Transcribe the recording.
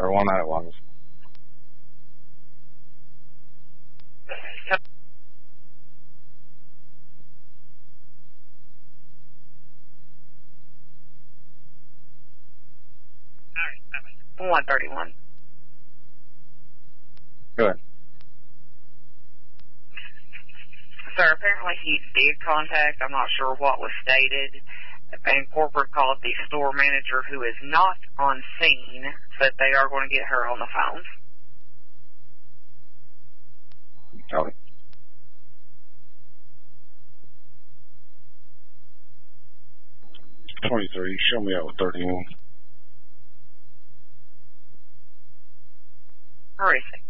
Or one night it was. All right, 131. Go ahead. Sir, apparently he did contact, I'm not sure what was stated, and corporate called the store manager who is not on scene, said they are going to get her on the phone. Okay. $23, show me out with 31. Where is he?